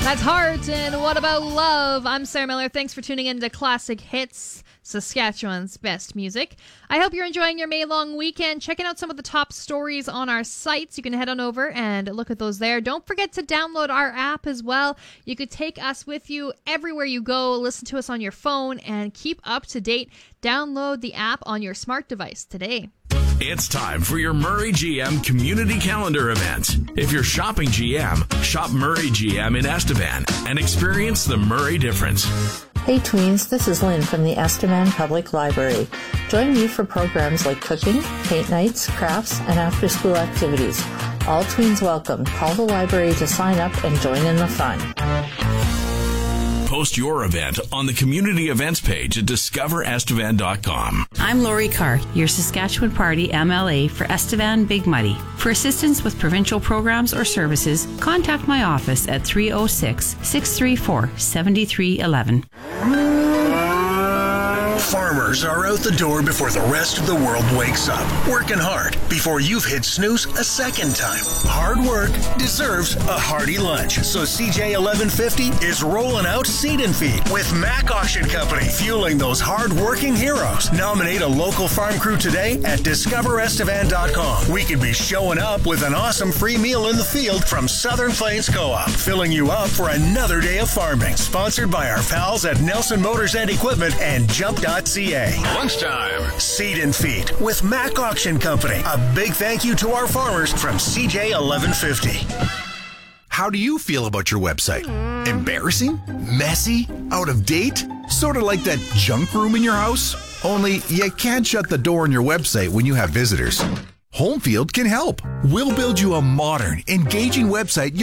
That's Heart and What About Love? I'm Sarah Miller. Thanks for tuning in to Classic Hits, Saskatchewan's best music. I hope you're enjoying your May-long weekend, checking out some of the top stories on our sites. You can head on over and look at those there. Don't forget to download our app as well. You could take us with you everywhere you go, listen to us on your phone, and keep up to date. Download the app on your smart device today. It's time for your Murray GM Community Calendar event. If you're shopping GM, shop Murray GM in Estevan and experience the Murray difference. Hey tweens, this is Lynn from the Estevan Public Library. Join me for programs like cooking, paint nights, crafts, and after-school activities. All tweens welcome. Call the library to sign up and join in the fun. Post your event on the community events page at discoverestevan.com. I'm Lori Carr, your Saskatchewan Party MLA for Estevan Big Muddy. For assistance with provincial programs or services, contact my office at 306-634-7311. Farmers are out the door before the rest of the world wakes up, working hard before you've hit snooze a second time. Hard work deserves a hearty lunch, so CJ 1150 is rolling out Seed and Feed with Mac Auction Company, fueling those hard-working heroes. Nominate a local farm crew today at discoverestevan.com. We could be showing up with an awesome free meal in the field from Southern Plains Co-op, filling you up for another day of farming. Sponsored by our pals at Nelson Motors and Equipment and Jump.ca. Lunchtime. Seed and Feed with Mac Auction Company. A big thank you to our farmers from CJ 1150. How do you feel about your website? Embarrassing? Messy? Out of date? Sort of like that junk room in your house? Only you can't shut the door on your website when you have visitors. Homefield can help. We'll build you a modern, engaging website